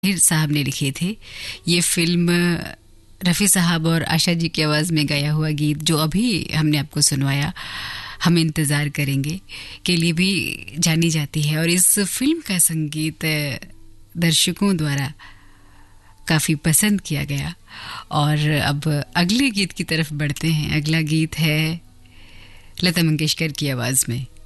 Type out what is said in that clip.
ताहिर साहब ने लिखे थे। ये फिल्म रफ़ी साहब और आशा जी की आवाज़ में गाया हुआ गीत जो अभी हमने आपको सुनवाया, हम इंतज़ार करेंगे, के लिए भी जानी जाती है। और इस फिल्म का संगीत दर्शकों द्वारा काफ़ी पसंद किया गया। और अब अगले गीत की तरफ बढ़ते हैं। अगला गीत है लता मंगेशकर की आवाज़ में।